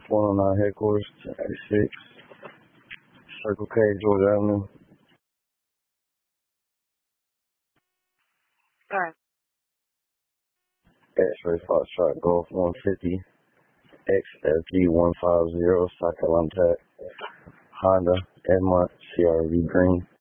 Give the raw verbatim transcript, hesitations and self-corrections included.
one oh nine headquarters, ten eighty-six, Circle K, Georgia Avenue. Alright. X-ray Foxtrot Golf one fifty, X F G one fifty, South Carolina tag, Honda, Edmont, C R V Green.